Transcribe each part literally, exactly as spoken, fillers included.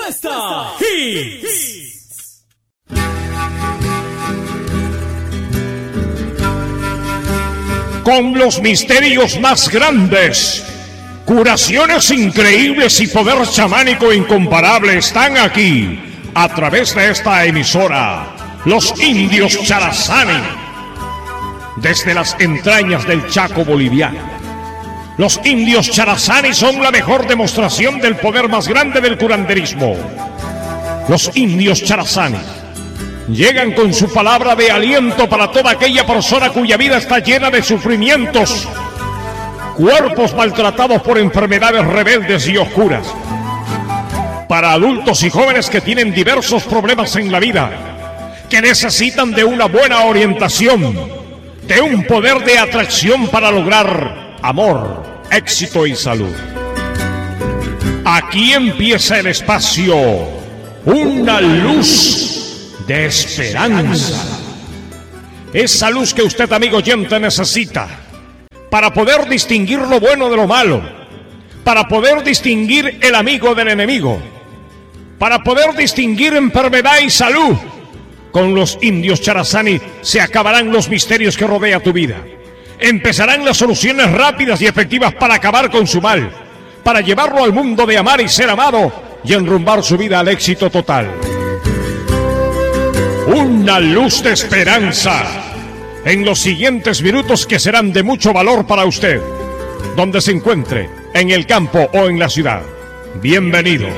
Fiesta Hits. Con los misterios más grandes, curaciones increíbles y poder chamánico incomparable están aquí, a través de esta emisora, los indios Charazani, desde las entrañas del Chaco boliviano. Los indios Charazani son la mejor demostración del poder más grande del curanderismo. Los indios Charazani llegan con su palabra de aliento para toda aquella persona cuya vida está llena de sufrimientos, cuerpos maltratados por enfermedades rebeldes y oscuras, para adultos y jóvenes que tienen diversos problemas en la vida, que necesitan de una buena orientación, de un poder de atracción para lograr amor, éxito y salud. Aquí empieza el espacio, una luz de esperanza. Esa luz que usted, amigo oyente, necesita para poder distinguir lo bueno de lo malo, para poder distinguir el amigo del enemigo, para poder distinguir enfermedad y salud. Con los indios Charazani se acabarán los misterios que rodea tu vida. Empezarán las soluciones rápidas y efectivas para acabar con su mal, para llevarlo al mundo de amar y ser amado y enrumbar su vida al éxito total. Una luz de esperanza en los siguientes minutos que serán de mucho valor para usted, donde se encuentre, en el campo o en la ciudad. Bienvenidos.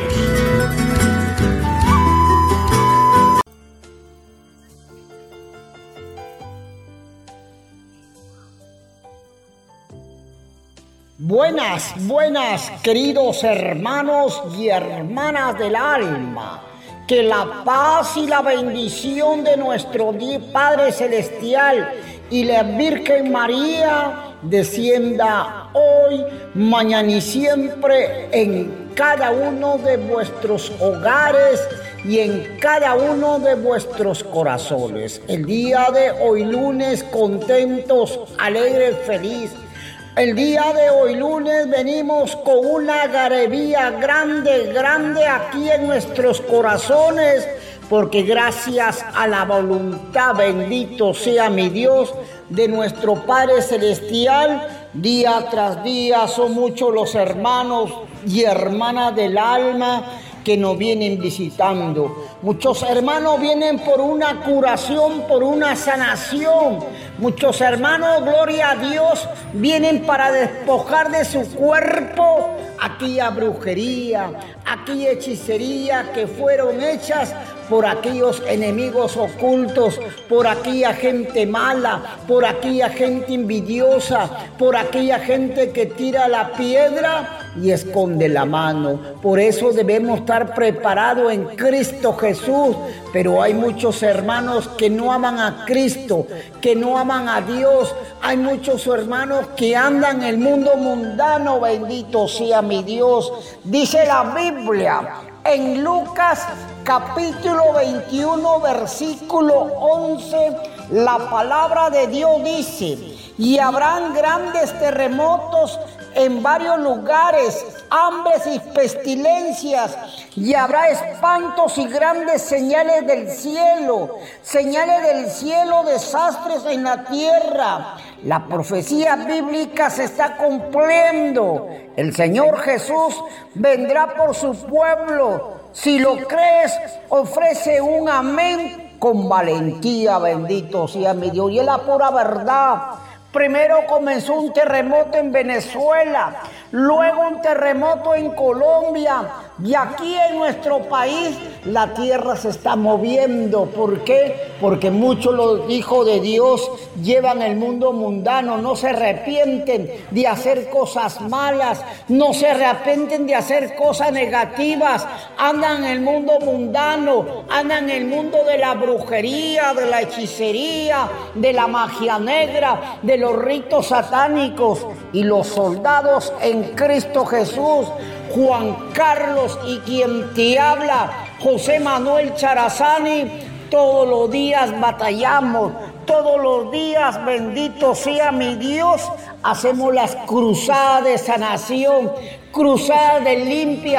Buenas, buenas, queridos hermanos y hermanas del alma. Que la paz y la bendición de nuestro Padre Celestial y la Virgen María descienda hoy, mañana y siempre en cada uno de vuestros hogares y en cada uno de vuestros corazones. El día de hoy lunes, contentos, alegres, felices. El día de hoy lunes venimos con una garabía grande, grande aquí en nuestros corazones, porque gracias a la voluntad, bendito sea mi Dios, de nuestro Padre Celestial, día tras día son muchos los hermanos y hermanas del alma que nos vienen visitando. Muchos hermanos vienen por una curación, por una sanación. Muchos hermanos, gloria a Dios, vienen para despojar de su cuerpo aquella brujería, aquella hechicería que fueron hechas por aquellos enemigos ocultos, por aquella gente mala, por aquella gente envidiosa, por aquella gente que tira la piedra y esconde la mano. Por eso debemos estar preparados en Cristo Jesús. Pero hay muchos hermanos que no aman a Cristo, que no aman a Dios. Hay muchos hermanos que andan en el mundo mundano, bendito sea mi Dios. Dice la Biblia en Lucas capítulo veintiuno, versículo once, la palabra de Dios dice: y habrán grandes terremotos en varios lugares, hambres y pestilencias, y habrá espantos y grandes señales del cielo, señales del cielo, desastres en la tierra. La profecía bíblica se está cumpliendo. El Señor Jesús vendrá por su pueblo. Si lo crees, ofrece un amén con valentía, bendito sea mi Dios. Y es la pura verdad. Primero comenzó un terremoto en Venezuela, luego un terremoto en Colombia, y aquí en nuestro país la tierra se está moviendo. ¿Por qué? Porque muchos los hijos de Dios llevan el mundo mundano, no se arrepienten de hacer cosas malas, no se arrepienten de hacer cosas negativas, andan en el mundo mundano, andan en el mundo de la brujería, de la hechicería, de la magia negra, de los ritos satánicos. Y los soldados en Cristo Jesús, Juan Carlos y quien te habla, José Manuel Charazani, todos los días batallamos, todos los días, bendito sea mi Dios, hacemos las cruzadas de sanación, cruzadas de limpias,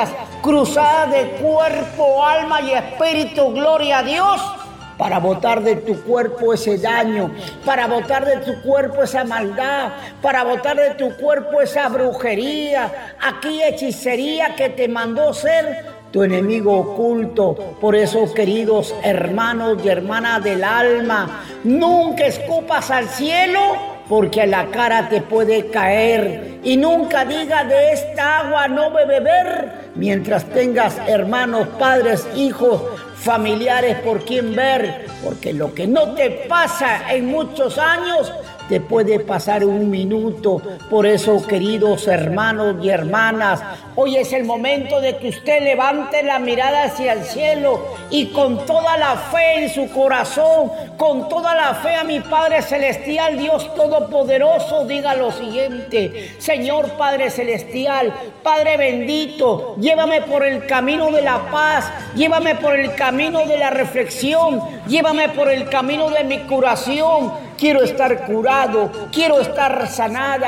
cruzada de cuerpo, alma y espíritu, gloria a Dios, para botar de tu cuerpo ese daño, para botar de tu cuerpo esa maldad, para botar de tu cuerpo esa brujería, aquí hechicería que te mandó ser tu enemigo oculto. Por eso, queridos hermanos y hermanas del alma, nunca escupas al cielo, porque a la cara te puede caer. Y nunca digas de esta agua no me beber, mientras tengas hermanos, padres, hijos, familiares por quien ver, porque lo que no te pasa en muchos años, te puede pasar un minuto. Por eso, queridos hermanos y hermanas, hoy es el momento de que usted levante la mirada hacia el cielo y con toda la fe en su corazón, con toda la fe a mi Padre Celestial, Dios Todopoderoso, diga lo siguiente: Señor Padre Celestial, Padre bendito, llévame por el camino de la paz, llévame por el camino de la reflexión, llévame por el camino de mi curación. Quiero estar curado, quiero estar sanada.